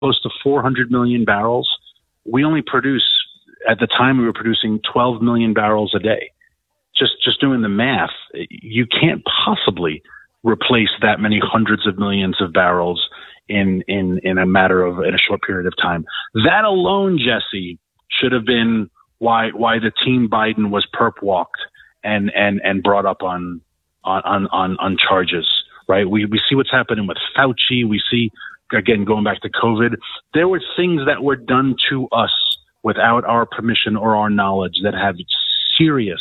close to 400 million barrels. We only produce, at the time we were producing 12 million barrels a day. Just doing the math, you can't possibly replace that many hundreds of millions of barrels in a short period of time. That alone, Jesse, should have been why the team Biden was perp walked and brought up on charges, right? We see what's happening with Fauci. We see, again, going back to COVID, there were things that were done to us without our permission or our knowledge that have serious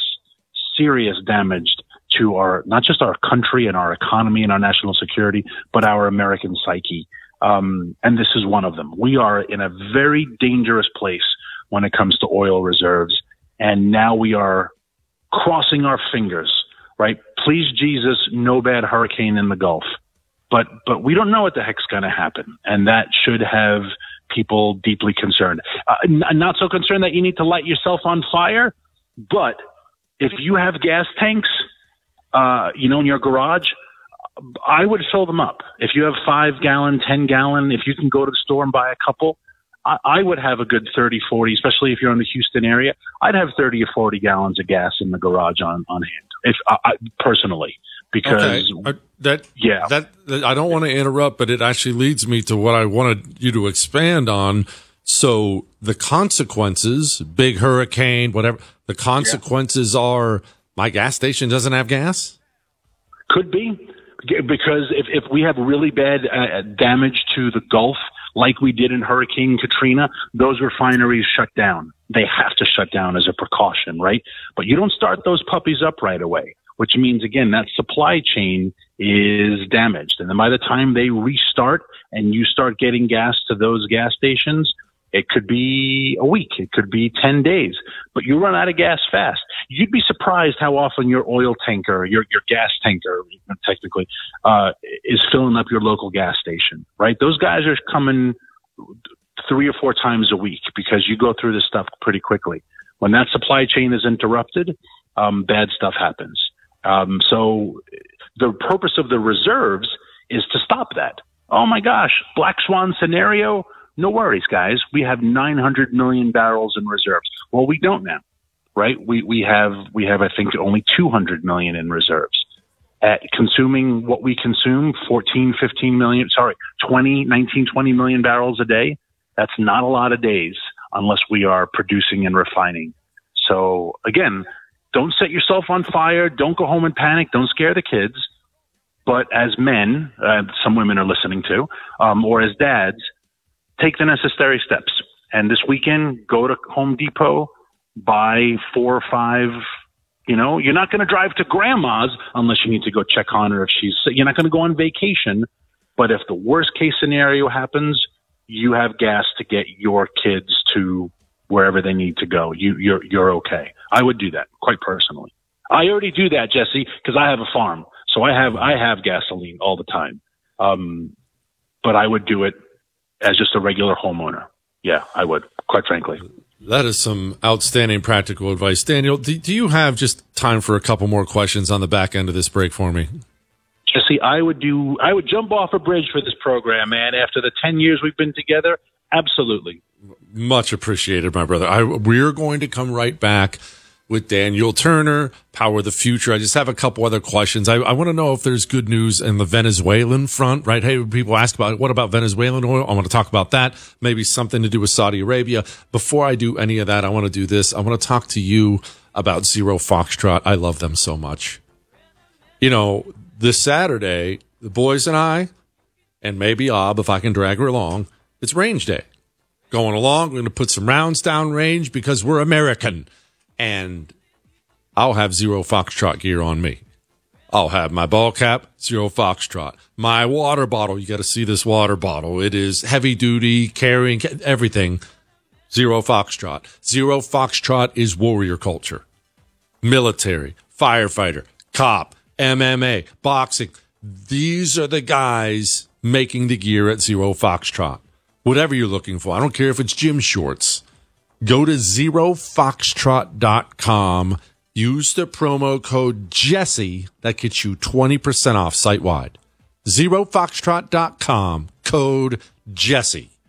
damage to not just our country and our economy and our national security, but our American psyche. And this is one of them. We are in a very dangerous place when it comes to oil reserves. And now we are crossing our fingers, right? Please, Jesus, no bad hurricane in the Gulf. But we don't know what the heck's going to happen. And that should have people deeply concerned. Not so concerned that you need to light yourself on fire, but if you have gas tanks, in your garage, I would fill them up. If you have 5 gallon, 10 gallon, if you can go to the store and buy a couple, I would have a good 30, 40, especially if you're in the Houston area. I'd have 30 or 40 gallons of gas in the garage on hand, personally, because I don't want to interrupt, but it actually leads me to what I wanted you to expand on. So the consequences, big hurricane, whatever, the consequences are my gas station doesn't have gas? Could be, because if we have really bad damage to the Gulf, like we did in Hurricane Katrina, those refineries shut down. They have to shut down as a precaution, right? But you don't start those puppies up right away, which means, again, that supply chain is damaged. And then by the time they restart and you start getting gas to those gas stations, it could be a week. It could be 10 days. But you run out of gas fast. You'd be surprised how often your oil tanker, your gas tanker, technically, is filling up your local gas station, right? Those guys are coming 3 or 4 times a week because you go through this stuff pretty quickly. When that supply chain is interrupted, bad stuff happens. So the purpose of the reserves is to stop that. Oh my gosh, black swan scenario. No worries, guys. We have 900 million barrels in reserves. Well, we don't now, right? We have, I think, only 200 million in reserves. At consuming what we consume, 19, 20 million barrels a day. That's not a lot of days unless we are producing and refining. So again, don't set yourself on fire. Don't go home and panic. Don't scare the kids. But as men, some women are listening to, or as dads, take the necessary steps. And this weekend, go to Home Depot, buy 4 or 5. You're not going to drive to grandma's unless you need to go check on her if you're not going to go on vacation. But if the worst case scenario happens, you have gas to get your kids to wherever they need to go. You're okay. I would do that quite personally. I already do that, Jesse, because I have a farm. So I have gasoline all the time. But I would do it as just a regular homeowner. Yeah, I would, quite frankly. That is some outstanding practical advice. Daniel, do you have just time for a couple more questions on the back end of this break for me? Jesse, I would jump off a bridge for this program, man. After the 10 years we've been together, absolutely. Much appreciated, my brother. We're going to come right back with Daniel Turner, Power of the Future. I just have a couple other questions. I want to know if there's good news in the Venezuelan front, right? Hey, people ask about what about Venezuelan oil? I want to talk about that. Maybe something to do with Saudi Arabia. Before I do any of that, I want to do this. I want to talk to you about Zero Foxtrot. I love them so much. This Saturday, the boys and I, and maybe Ob, if I can drag her along, it's range day. Going along, we're going to put some rounds down range because we're American. And I'll have Zero Foxtrot gear on me. I'll have my ball cap, Zero Foxtrot. My water bottle, you got to see this water bottle. It is heavy duty, carrying everything. Zero Foxtrot. Zero Foxtrot is warrior culture. Military, firefighter, cop, MMA, boxing. These are the guys making the gear at Zero Foxtrot. Whatever you're looking for. I don't care if it's gym shorts. Go to zerofoxtrot.com. Use the promo code Jesse. That gets you 20% off site-wide. Zerofoxtrot.com. Code Jesse.